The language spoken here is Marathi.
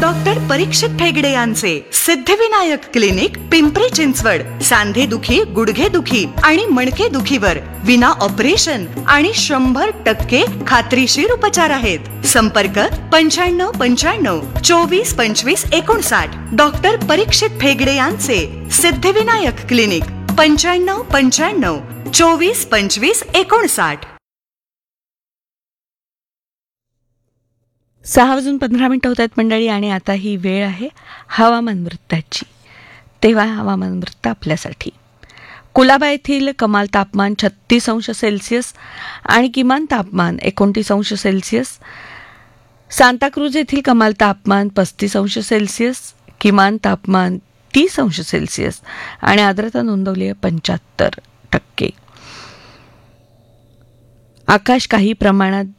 डॉक्टर परीक्षित फेगडे यांचे सिद्धिविनायक क्लिनिक, पिंपरी चिंचवड. सांधेदुखी, गुडघेदुखी आणि मणकेदुखीवर विना ऑपरेशन आणि 100% खात्रीशीर उपचार आहेत. संपर्क 9595 24 25 59. डॉक्टर परीक्षित फेगडे यांचे सिद्धिविनायक क्लिनिक, 9595 24 25 59. 6:15 होत आहेत मंडळी, आणि आता ही वेळ आहे हवामान वृत्ताची. तेव्हा हवामान वृत्त आपल्यासाठी. कुलाबा येथील कमाल तापमान 36 अंश सेल्सिअस आणि किमान तापमान 29 अंश सेल्सिअस. सांताक्रूज येथील कमाल तापमान 35 अंश सेल्सिअस, किमान तापमान 30 अंश सेल्सिअस आणि आर्द्रता नोंदवली आहे 75%. आकाश काही प्रमाणात